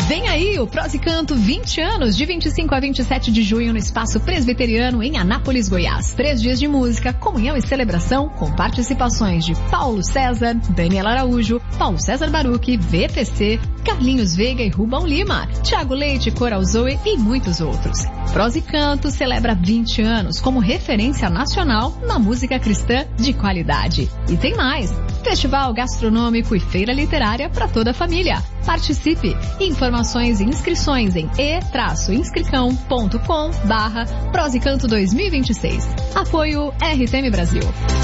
Vem aí o Prós e Canto 20 anos, de 25 a 27 de junho no Espaço Presbiteriano em Anápolis, Goiás. 3 dias de música, comunhão e celebração com participações de Paulo César, Daniela Araújo, Paulo César Baruch, VPC, Carlinhos Veiga e Rubão Lima, Thiago Leite, Coral Zoe e muitos outros. Prós e Canto celebra 20 anos como referência nacional na música cristã de qualidade. E tem mais! Festival gastronômico e feira literária para toda a família. Participe! Informações e inscrições em e-inscricão.com/Prós e Canto 2026. Apoio RTM Brasil.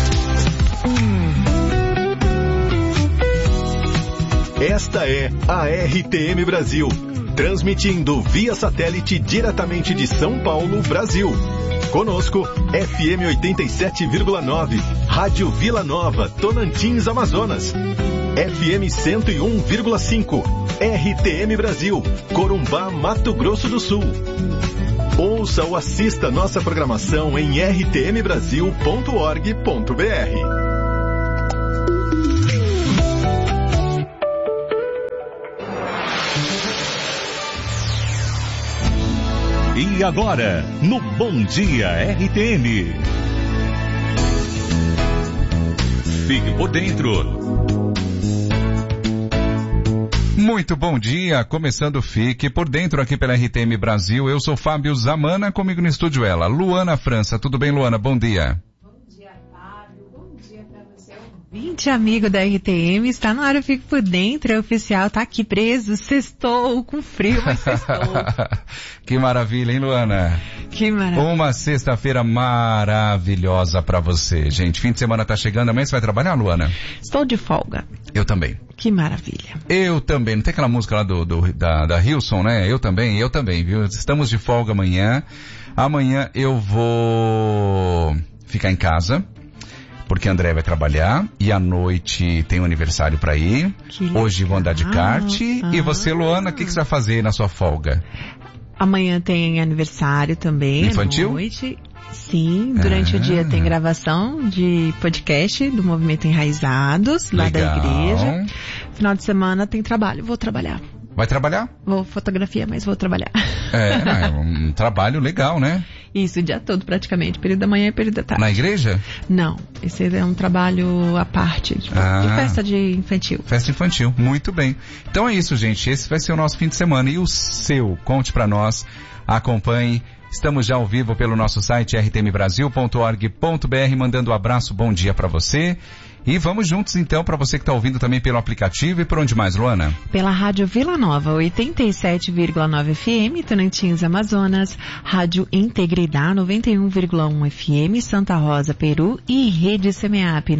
Esta é a RTM Brasil, transmitindo via satélite diretamente de São Paulo, Brasil. Conosco, FM 87,9, Rádio Vila Nova, Tonantins, Amazonas. FM 101,5, RTM Brasil, Corumbá, Mato Grosso do Sul. Ouça ou assista nossa programação em rtmbrasil.org.br. E agora, no Bom Dia RTM. Fique por dentro. Muito bom dia, começando Fique por Dentro aqui pela RTM Brasil. Eu sou Fábio Zamana, comigo no estúdio ela, Luana França. Tudo bem, Luana? Bom dia. Bom dia, Fábio. Bom dia para você, ouvinte amigo da RTM. Está no ar o Fique por Dentro, é oficial, tá aqui preso, sextou, com frio, mas sextou. Que maravilha, hein, Luana? Que maravilha. Uma sexta-feira maravilhosa pra você, gente. Fim de semana tá chegando, amanhã você vai trabalhar, Luana? Estou de folga. Eu também. Que maravilha. Eu também. Não tem aquela música lá da Hilson, né? Eu também, viu? Estamos de folga amanhã. Amanhã eu vou ficar em casa, porque André vai trabalhar, e à noite tem um aniversário pra ir. Hoje vou andar de kart. E você, Luana, o que você vai fazer na sua folga? Amanhã tem aniversário também. Infantil? À noite. Sim, durante o dia tem gravação de podcast do Movimento Enraizados, lá da igreja. Final de semana tem trabalho, vou trabalhar. Vai trabalhar? Vou fotografia, mas vou trabalhar. É um trabalho legal, né? Isso, o dia todo praticamente, período da manhã e período da tarde. Na igreja? Não, esse é um trabalho à parte, de festa de infantil. Festa infantil, muito bem. Então é isso, gente, esse vai ser o nosso fim de semana. E o seu? Conte pra nós, acompanhe. Estamos já ao vivo pelo nosso site rtmbrasil.org.br, mandando um abraço, bom dia pra você. E vamos juntos então, para você que está ouvindo também pelo aplicativo. E por onde mais, Luana? Pela Rádio Vila Nova, 87,9 FM, Tonantins, Amazonas, Rádio Integridade, 91,1 FM, Santa Rosa, Peru, e Rede Semeap,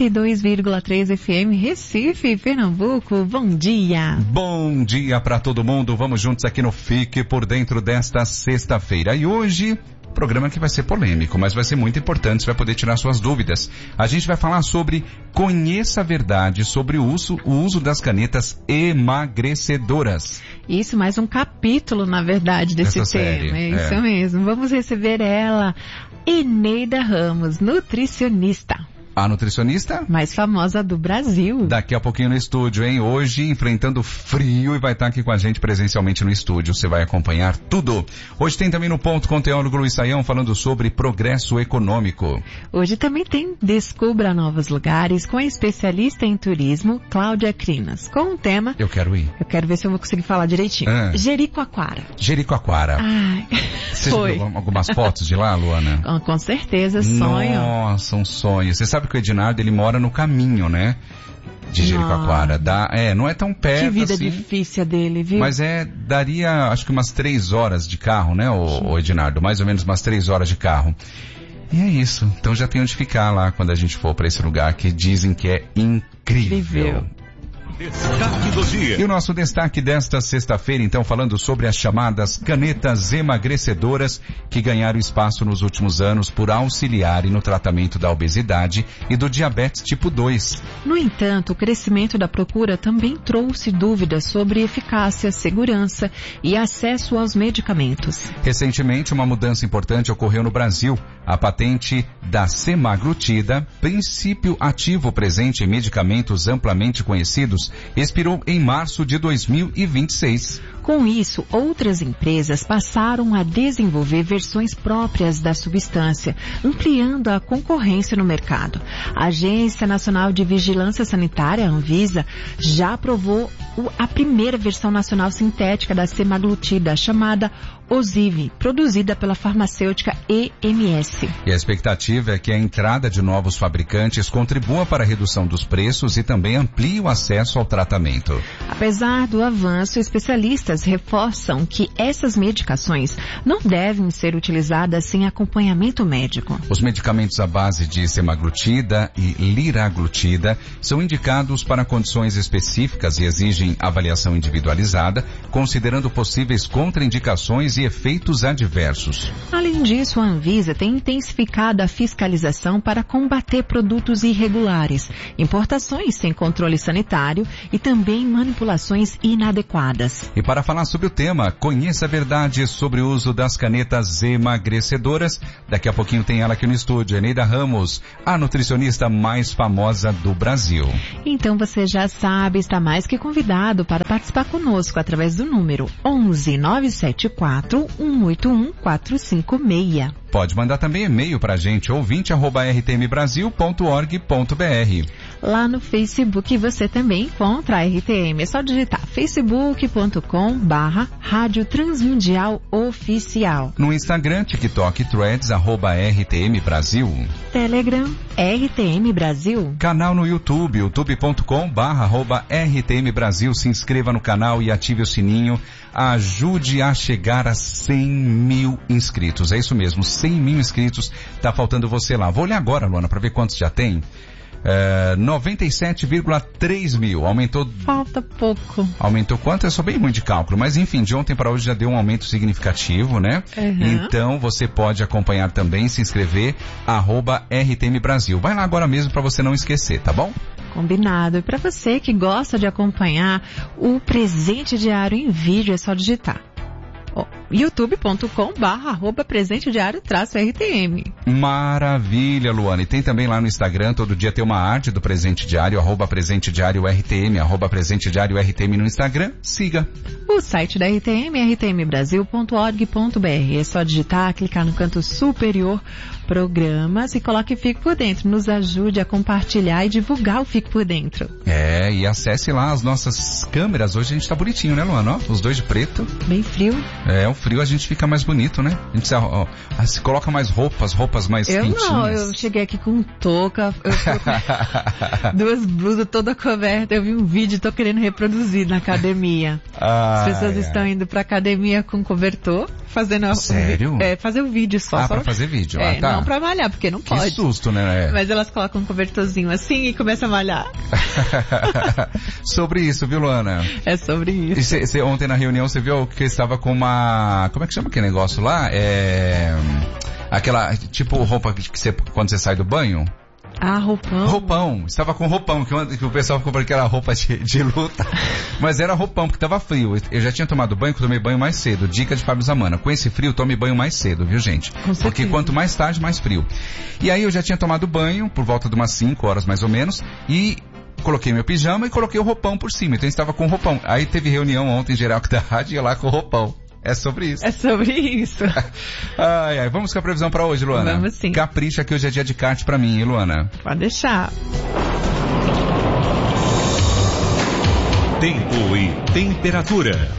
92,3 FM, Recife, Pernambuco. Bom dia! Bom dia para todo mundo. Vamos juntos aqui no Fique por Dentro desta sexta-feira. E hoje, programa que vai ser polêmico, mas vai ser muito importante, você vai poder tirar suas dúvidas. A gente vai falar sobre conheça a verdade sobre o uso das canetas emagrecedoras. Isso, mais um capítulo, na verdade, desse tema. É isso mesmo. Vamos receber ela, Eneida Ramos, nutricionista. A nutricionista mais famosa do Brasil. Daqui a pouquinho no estúdio, hein? Hoje enfrentando frio e vai estar aqui com a gente presencialmente no estúdio. Você vai acompanhar tudo. Hoje tem também no Ponto com o teólogo Luiz Saião falando sobre progresso econômico. Hoje também tem Descubra Novos Lugares com a especialista em turismo, Cláudia Crinas. Com o tema... Eu quero ir. Eu quero ver se eu vou conseguir falar direitinho. Jericoacoara. Jericoacoara. Ai, você viu algumas fotos de lá, Luana? Com certeza, sonho. Nossa, um sonho. Você sabe que o Ednardo, ele mora no caminho, né? De Jericoacoara. Não é tão perto. Que vida assim, difícil dele, viu? Mas daria, acho que umas 3 horas de carro, né, o Ednardo? Mais ou menos umas 3 horas de carro. E é isso. Então já tem onde ficar lá quando a gente for para esse lugar que dizem que é incrível. Destaque do dia. E o nosso destaque desta sexta-feira, então, falando sobre as chamadas canetas emagrecedoras que ganharam espaço nos últimos anos por auxiliarem no tratamento da obesidade e do diabetes tipo 2. No entanto, o crescimento da procura também trouxe dúvidas sobre eficácia, segurança e acesso aos medicamentos. Recentemente, uma mudança importante ocorreu no Brasil. A patente da semaglutida, princípio ativo presente em medicamentos amplamente conhecidos medicamentos expirou em março de 2026. Com isso, outras empresas passaram a desenvolver versões próprias da substância, ampliando a concorrência no mercado. A Agência Nacional de Vigilância Sanitária, Anvisa, já aprovou a primeira versão nacional sintética da semaglutida, chamada Ozivy, produzida pela farmacêutica EMS. E a expectativa é que a entrada de novos fabricantes contribua para a redução dos preços e também amplie o acesso ao tratamento. Apesar do avanço, especialistas reforçam que essas medicações não devem ser utilizadas sem acompanhamento médico. Os medicamentos à base de semaglutida e liraglutida são indicados para condições específicas e exigem avaliação individualizada, considerando possíveis contraindicações e efeitos adversos. Além disso, a Anvisa tem intensificado a fiscalização para combater produtos irregulares, importações sem controle sanitário e também manipulações inadequadas. E para falar sobre o tema, conheça a verdade sobre o uso das canetas emagrecedoras. Daqui a pouquinho tem ela aqui no estúdio, Eneida Ramos, a nutricionista mais famosa do Brasil. Então você já sabe, está mais que convidado para participar conosco através do número 11 974 181 456. Pode mandar também e-mail pra gente, ouvinte@rtmbrasil.org.br. Lá no Facebook você também encontra a RTM. É só digitar facebook.com/Rádio Transmundial Oficial. No Instagram, TikTok, Threads, @RTM Brasil. Telegram, RTM Brasil. Canal no YouTube, youtube.com/RTM Brasil. Se inscreva no canal e ative o sininho. Ajude a chegar a 100 mil inscritos. É isso mesmo, 100 mil inscritos. Tá faltando você lá. Vou olhar agora, Luana, para ver quantos já tem. 97,3 mil. Aumentou. Falta pouco. Aumentou quanto? Eu sou bem ruim de cálculo. Mas enfim, de ontem para hoje já deu um aumento significativo, né? Então você pode acompanhar também, se inscrever, @RTM Brasil. Vai lá agora mesmo para você não esquecer, tá bom? Combinado. E para você que gosta de acompanhar o presente diário em vídeo, é só digitar youtube.com/presentediário-RTM. Maravilha, Luana. E tem também lá no Instagram, todo dia tem uma arte do Presente Diário, @presentediário-RTM, @presentediário-RTM no Instagram. Siga. O site da RTM é rtmbrasil.org.br. É só digitar, clicar no canto superior, programas e coloque Fique por Dentro. Nos ajude a compartilhar e divulgar o Fique por Dentro. E acesse lá as nossas câmeras. Hoje a gente tá bonitinho, né, Luana? Ó, os dois de preto. Bem frio. O frio a gente fica mais bonito, né? A gente se coloca mais roupas mais quentinhas. Eu cheguei aqui com touca, duas blusas toda coberta. Eu vi um vídeo, tô querendo reproduzir na academia. As pessoas estão indo pra academia com cobertor, fazendo Sério? Fazer um vídeo só. Pra fazer vídeo. Tá. Não pra malhar, porque não pode. Que susto, né? Mas elas colocam um cobertorzinho assim e começam a malhar. Sobre isso, viu, Luana? É sobre isso. E ontem na reunião você viu que estava com uma... Como é que chama aquele negócio lá? Aquela, tipo, roupa que você, quando você sai do banho? Roupão. Roupão. Estava com roupão, que o pessoal comprou aquela roupa de luta. Mas era roupão, porque estava frio. Eu já tinha tomado banho, que eu tomei banho mais cedo. Dica de Fábio Zamana. Com esse frio, tome banho mais cedo, viu, gente? Porque quanto mais tarde, mais frio. E aí eu já tinha tomado banho, por volta de umas 5 horas mais ou menos, e coloquei meu pijama e coloquei o roupão por cima. Então eu estava com o roupão. Aí teve reunião ontem, geral, que da rádio ia lá com o roupão. É sobre isso. É sobre isso. Vamos com a previsão para hoje, Luana? Vamos sim. Capricha que hoje é dia de kart para mim, hein, Luana? Pode deixar. Tempo e temperatura.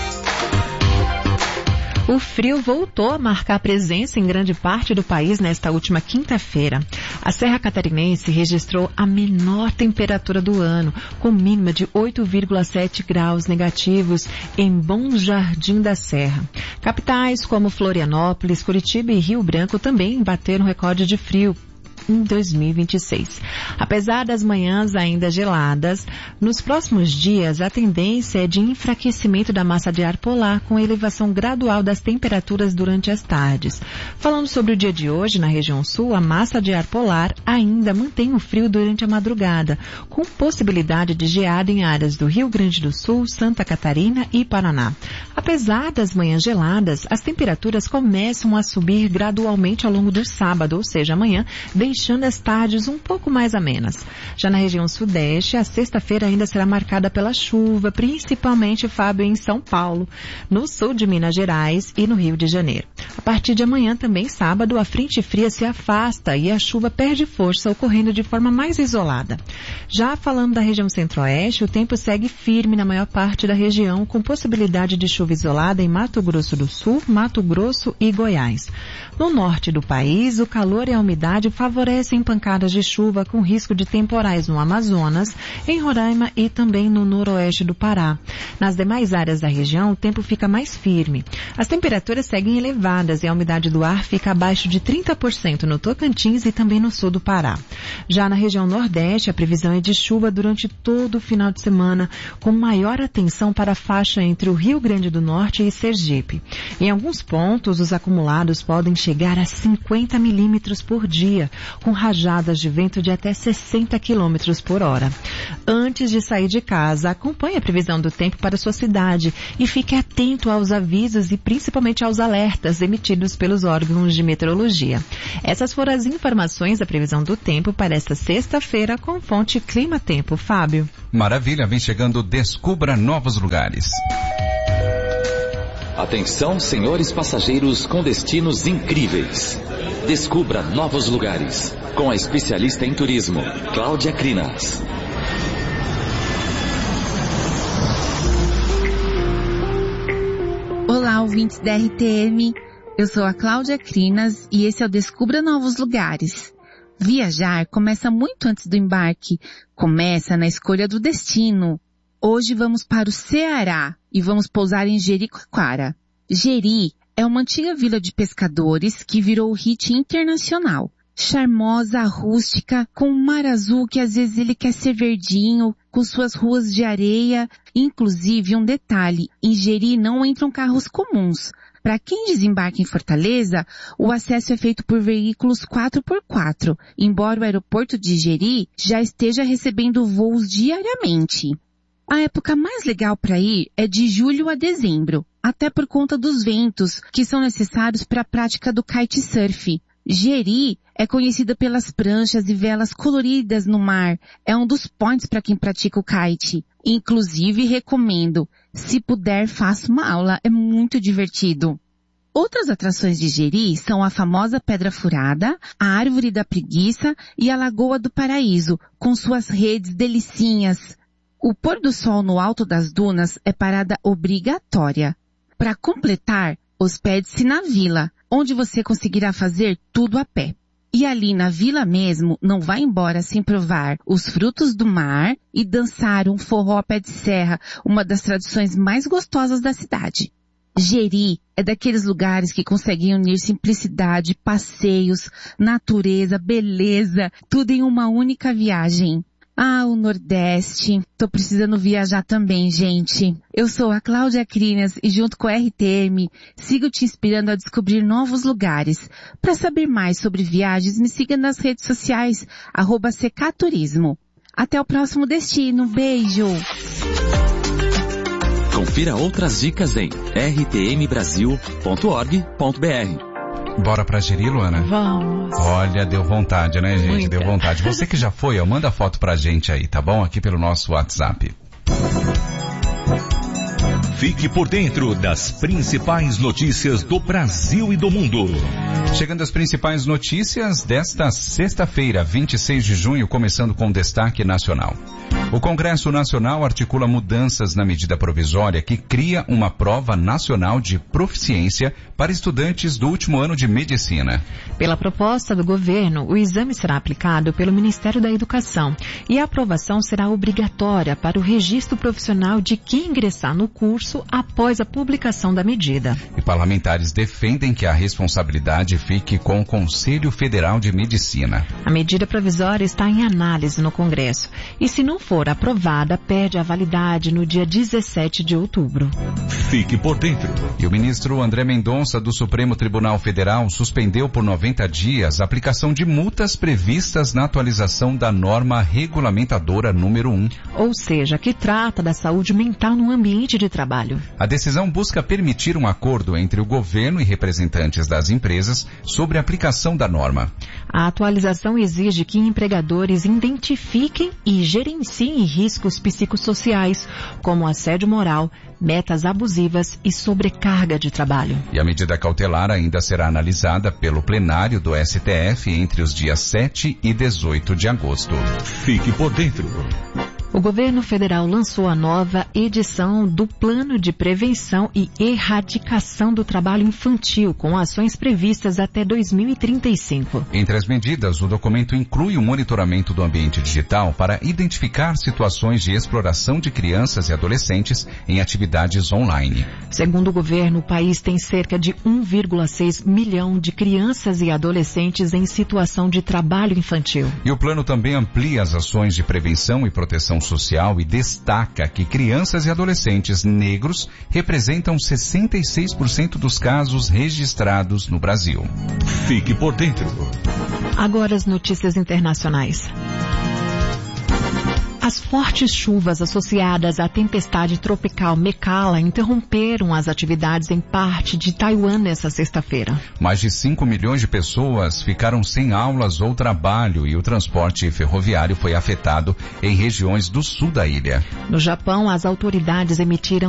O frio voltou a marcar presença em grande parte do país nesta última quinta-feira. A Serra Catarinense registrou a menor temperatura do ano, com mínima de 8,7 graus negativos em Bom Jardim da Serra. Capitais como Florianópolis, Curitiba e Rio Branco também bateram recorde de frio em 2026. Apesar das manhãs ainda geladas, nos próximos dias a tendência é de enfraquecimento da massa de ar polar com elevação gradual das temperaturas durante as tardes. Falando sobre o dia de hoje, na região sul, a massa de ar polar ainda mantém o frio durante a madrugada, com possibilidade de geada em áreas do Rio Grande do Sul, Santa Catarina e Paraná. Apesar das manhãs geladas, as temperaturas começam a subir gradualmente ao longo do sábado, ou seja, amanhã, bem deixando as tardes um pouco mais amenas. Já na região sudeste, a sexta-feira ainda será marcada pela chuva, principalmente, Fábio, em São Paulo, no sul de Minas Gerais e no Rio de Janeiro. A partir de amanhã, também sábado, a frente fria se afasta e a chuva perde força, ocorrendo de forma mais isolada. Já falando da região centro-oeste, o tempo segue firme na maior parte da região, com possibilidade de chuva isolada em Mato Grosso do Sul, Mato Grosso e Goiás. No norte do país, o calor e a umidade favorecem pancadas de chuva com risco de temporais no Amazonas, em Roraima e também no noroeste do Pará. Nas demais áreas da região, o tempo fica mais firme. As temperaturas seguem elevadas e a umidade do ar fica abaixo de 30% no Tocantins e também no sul do Pará. Já na região nordeste, a previsão é de chuva durante todo o final de semana, com maior atenção para a faixa entre o Rio Grande do Norte e Sergipe. Em alguns pontos, os acumulados podem chegar a 50 milímetros por dia, com rajadas de vento de até 60 quilômetros por hora. Antes de sair de casa, acompanhe a previsão do tempo para sua cidade e fique atento aos avisos e principalmente aos alertas emitidos pelos órgãos de meteorologia. Essas foram as informações da previsão do tempo para esta sexta-feira com fonte Clima Tempo. Fábio. Maravilha, vem chegando Descubra Novos Lugares. Atenção, senhores passageiros com destinos incríveis. Descubra novos lugares com a especialista em turismo, Cláudia Crinas. Olá, ouvintes da RTM. Eu sou a Cláudia Crinas e esse é o Descubra Novos Lugares. Viajar começa muito antes do embarque. Começa na escolha do destino. Hoje vamos para o Ceará e vamos pousar em Jericoacoara. Jeri é uma antiga vila de pescadores que virou hit internacional. Charmosa, rústica, com um mar azul que às vezes ele quer ser verdinho, com suas ruas de areia. Inclusive, um detalhe, em Jeri não entram carros comuns. Para quem desembarca em Fortaleza, o acesso é feito por veículos 4x4, embora o aeroporto de Jeri já esteja recebendo voos diariamente. A época mais legal para ir é de julho a dezembro, até por conta dos ventos que são necessários para a prática do kitesurf. Jeri é conhecida pelas pranchas e velas coloridas no mar. É um dos pontos para quem pratica o kite. Inclusive, recomendo. Se puder, faça uma aula. É muito divertido. Outras atrações de Jeri são a famosa Pedra Furada, a Árvore da Preguiça e a Lagoa do Paraíso, com suas redes delicinhas. O pôr do sol no alto das dunas é parada obrigatória. Para completar, hospede-se na vila, onde você conseguirá fazer tudo a pé. E ali na vila mesmo, não vá embora sem provar os frutos do mar e dançar um forró a pé de serra, uma das tradições mais gostosas da cidade. Jeri é daqueles lugares que conseguem unir simplicidade, passeios, natureza, beleza, tudo em uma única viagem. Ah, o Nordeste. Tô precisando viajar também, gente. Eu sou a Cláudia Crinas e junto com a RTM, sigo te inspirando a descobrir novos lugares. Para saber mais sobre viagens, me siga nas redes sociais, @CKTurismo. Até o próximo destino. Beijo! Confira outras dicas em rtmbrasil.org.br. Bora pra Jeri, Luana? Vamos. Olha, deu vontade, né, gente? Muita. Deu vontade. Você que já foi, ó, manda foto pra gente aí, tá bom? Aqui pelo nosso WhatsApp. Fique por dentro das principais notícias do Brasil e do mundo. Chegando às principais notícias desta sexta-feira, 26 de junho, começando com destaque nacional. O Congresso Nacional articula mudanças na medida provisória que cria uma prova nacional de proficiência para estudantes do último ano de medicina. Pela proposta do governo, o exame será aplicado pelo Ministério da Educação e a aprovação será obrigatória para o registro profissional de quem ingressar no curso após a publicação da medida. E parlamentares defendem que a responsabilidade fique com o Conselho Federal de Medicina. A medida provisória está em análise no Congresso e, se não for for aprovada, perde a validade no dia 17 de outubro. Fique por dentro. E o ministro André Mendonça, do Supremo Tribunal Federal, suspendeu por 90 dias a aplicação de multas previstas na atualização da norma regulamentadora número 1. Ou seja, que trata da saúde mental no ambiente de trabalho. A decisão busca permitir um acordo entre o governo e representantes das empresas sobre a aplicação da norma. A atualização exige que empregadores identifiquem e gerenciem riscos psicossociais, como assédio moral, metas abusivas e sobrecarga de trabalho. E a medida cautelar ainda será analisada pelo plenário do STF entre os dias 7 e 18 de agosto. Fique por dentro. O governo federal lançou a nova edição do Plano de Prevenção e Erradicação do Trabalho Infantil, com ações previstas até 2035. Entre as medidas, o documento inclui o monitoramento do ambiente digital para identificar situações de exploração de crianças e adolescentes em atividades online. Segundo o governo, o país tem cerca de 1,6 milhão de crianças e adolescentes em situação de trabalho infantil. E o plano também amplia as ações de prevenção e proteção social e destaca que crianças e adolescentes negros representam 66% dos casos registrados no Brasil. Fique por dentro. Agora as notícias internacionais. As fortes chuvas associadas à tempestade tropical Mekala interromperam as atividades em parte de Taiwan nesta sexta-feira. Mais de 5 milhões de pessoas ficaram sem aulas ou trabalho e o transporte ferroviário foi afetado em regiões do sul da ilha. No Japão, as autoridades emitiram